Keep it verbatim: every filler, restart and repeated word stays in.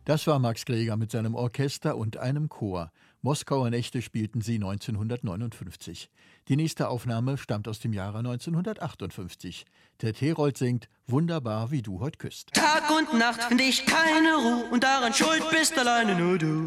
Das war Max Greger mit seinem Orchester und einem Chor. Moskauer Nächte spielten sie neunzehnhundertneunundfünfzig. Die nächste Aufnahme stammt aus dem Jahre neunzehnhundertachtundfünfzig. Ted Herold singt »Wunderbar, wie du heut küsst«. Tag und Nacht find ich keine Ruhe und daran schuld bist alleine nur du.